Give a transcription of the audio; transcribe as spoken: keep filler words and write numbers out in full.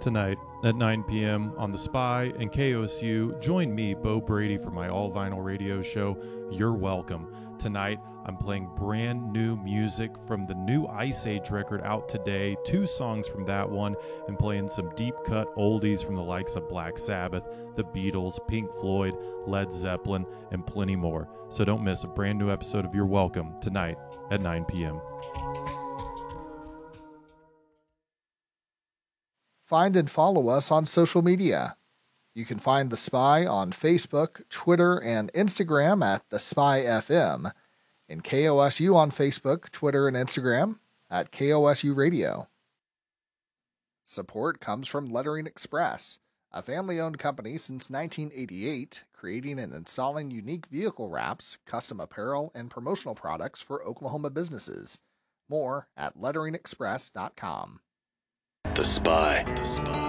Tonight at nine p.m. on The Spy and K O S U, join me, Bo Brady, for my all-vinyl radio show, You're Welcome. Tonight, I'm playing brand new music from the new Ice Age record out today, two songs from that one, and playing some deep-cut oldies from the likes of Black Sabbath, The Beatles, Pink Floyd, Led Zeppelin, and plenty more. So don't miss a brand new episode of You're Welcome tonight at nine p.m. Find and follow us on social media. You can find The Spy on Facebook, Twitter, and Instagram at The Spy F M, and K O S U on Facebook, Twitter, and Instagram at K O S U Radio. Support comes from Lettering Express, a family-owned company since nineteen eighty-eight, creating and installing unique vehicle wraps, custom apparel, and promotional products for Oklahoma businesses. More at lettering express dot com. The Spy. The Spy.